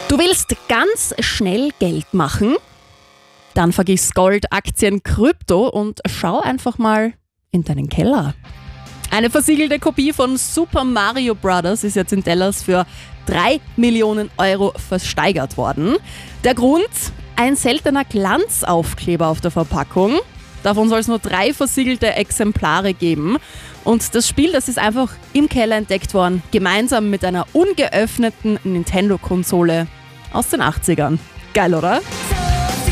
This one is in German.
Du willst ganz schnell Geld machen? Dann vergiss Gold, Aktien, Krypto und schau einfach mal in deinen Keller. Eine versiegelte Kopie von Super Mario Bros. Ist jetzt in Dallas für 3 Millionen Euro versteigert worden. Der Grund? Ein seltener Glanzaufkleber auf der Verpackung. Davon soll es nur 3 versiegelte Exemplare geben. Und das Spiel, das ist einfach im Keller entdeckt worden, gemeinsam mit einer ungeöffneten Nintendo-Konsole aus den 80ern. Geil, oder?